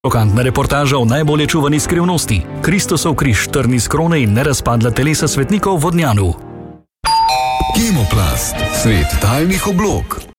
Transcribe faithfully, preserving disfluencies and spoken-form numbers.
Šokantna reportaža o najbolje čuvani skrivnosti, Kristusov križ, trn iz krone in nerazpadla telesa svetnikov v Vodnjanu. Kemoplast, svet tajnih oblog.